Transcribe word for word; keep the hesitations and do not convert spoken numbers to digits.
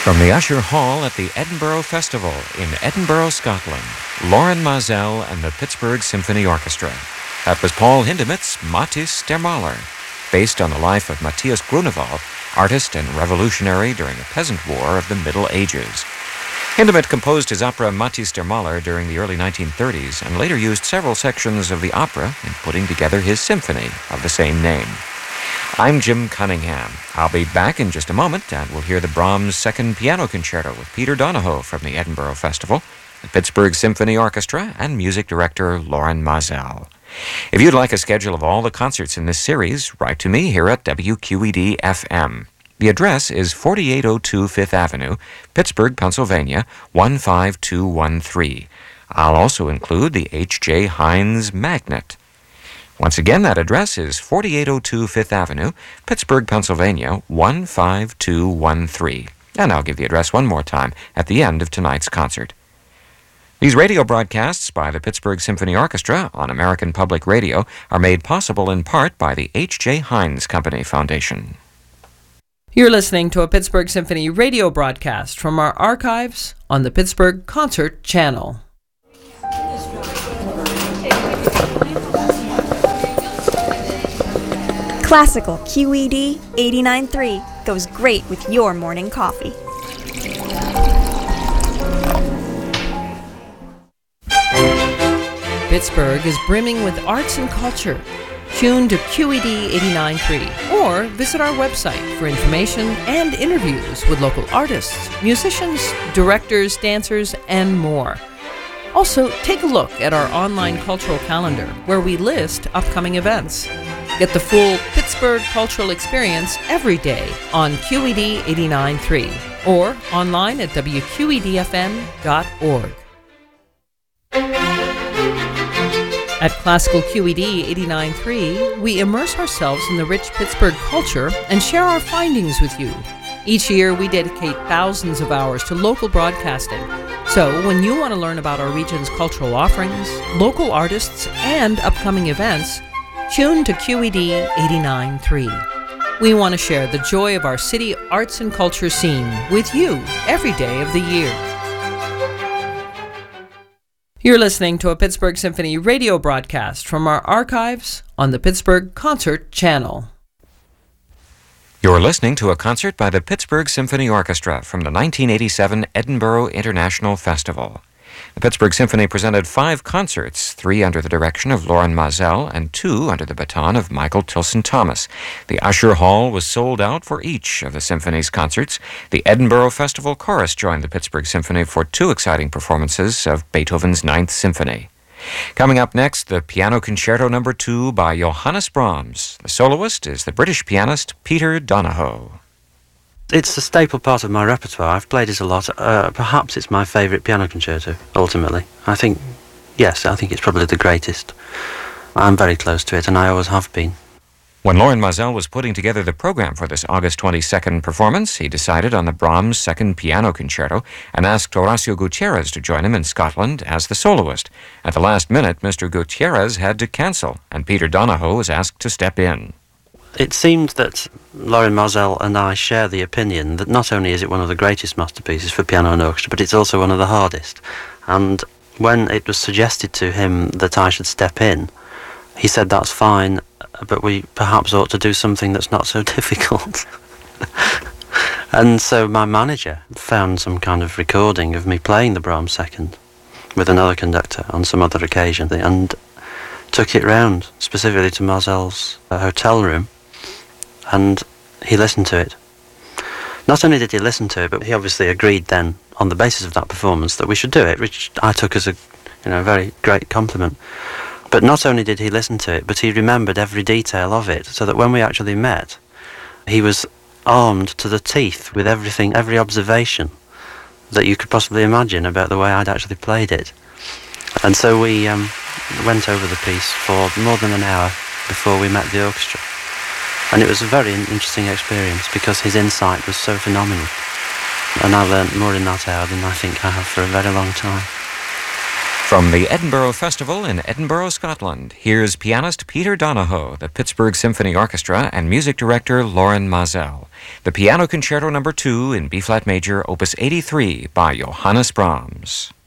From the Usher Hall at the Edinburgh Festival in Edinburgh, Scotland, Loren Maazel and the Pittsburgh Symphony Orchestra. That was Paul Hindemith's Mathis der Maler, based on the life of Matthias Grunewald, artist and revolutionary during the Peasant War of the Middle Ages. Hindemith composed his opera Mathis der Maler during the early nineteen thirties and later used several sections of the opera in putting together his symphony of the same name. I'm Jim Cunningham. I'll be back in just a moment, and we'll hear the Brahms Second Piano Concerto with Peter Donahoe from the Edinburgh Festival, the Pittsburgh Symphony Orchestra, and music director Loren Maazel. If you'd like a schedule of all the concerts in this series, write to me here at W Q E D F M. The address is forty-eight oh two Fifth Avenue, Pittsburgh, Pennsylvania, one five two one three. I'll also include the H J Heinz Magnet. Once again, that address is forty-eight oh two Fifth Avenue, Pittsburgh, Pennsylvania, one five two one three. And I'll give the address one more time at the end of tonight's concert. These radio broadcasts by the Pittsburgh Symphony Orchestra on American Public Radio are made possible in part by the H J Heinz Company Foundation. You're listening to a Pittsburgh Symphony radio broadcast from our archives on the Pittsburgh Concert Channel. Classical Q E D eighty-nine point three goes great with your morning coffee. Pittsburgh is brimming with arts and culture. Tune to Q E D eighty-nine point three or visit our website for information and interviews with local artists, musicians, directors, dancers, and more. Also, take a look at our online cultural calendar where we list upcoming events. Get the full Pittsburgh cultural experience every day on Q E D eighty-nine point three or online at W Q E D F M dot org. At Classical Q E D eighty-nine point three, we immerse ourselves in the rich Pittsburgh culture and share our findings with you. Each year, we dedicate thousands of hours to local broadcasting. So, when you want to learn about our region's cultural offerings, local artists, and upcoming events, tune to Q E D eighty-nine point three. We want to share the joy of our city arts and culture scene with you every day of the year. You're listening to a Pittsburgh Symphony radio broadcast from our archives on the Pittsburgh Concert Channel. You're listening to a concert by the Pittsburgh Symphony Orchestra from the nineteen eighty-seven Edinburgh International Festival. The Pittsburgh Symphony presented five concerts, three under the direction of Loren Maazel and two under the baton of Michael Tilson Thomas. The Usher Hall was sold out for each of the Symphony's concerts. The Edinburgh Festival Chorus joined the Pittsburgh Symphony for two exciting performances of Beethoven's Ninth Symphony. Coming up next, the Piano Concerto Number Two by Johannes Brahms. The soloist is the British pianist Peter Donahoe. It's a staple part of my repertoire. I've played it a lot. Uh, perhaps it's my favourite piano concerto, ultimately. I think, yes, I think it's probably the greatest. I'm very close to it, and I always have been. When Loren Maazel was putting together the program for this August twenty-second performance, he decided on the Brahms Second Piano Concerto and asked Horacio Gutierrez to join him in Scotland as the soloist. At the last minute, Mister Gutierrez had to cancel, and Peter Donahoe was asked to step in. It seemed that Loren Maazel and I share the opinion that not only is it one of the greatest masterpieces for piano and orchestra, but it's also one of the hardest. And when it was suggested to him that I should step in, he said that's fine, but we perhaps ought to do something that's not so difficult. And so my manager found some kind of recording of me playing the Brahms Second with another conductor on some other occasion, and took it round, specifically to Maazel's uh, hotel room, and he listened to it. Not only did he listen to it, but he obviously agreed then, on the basis of that performance, that we should do it, which I took as a you know, very great compliment. But not only did he listen to it, but he remembered every detail of it, so that when we actually met, he was armed to the teeth with everything, every observation that you could possibly imagine about the way I'd actually played it. And so we um, went over the piece for more than an hour before we met the orchestra. And it was a very interesting experience because his insight was so phenomenal. And I learnt more in that hour than I think I have for a very long time. From the Edinburgh Festival in Edinburgh, Scotland, here's pianist Peter Donahoe, the Pittsburgh Symphony Orchestra, and music director Lauren Mazel. The Piano Concerto Number two in B-flat major, Opus eighty-three by Johannes Brahms.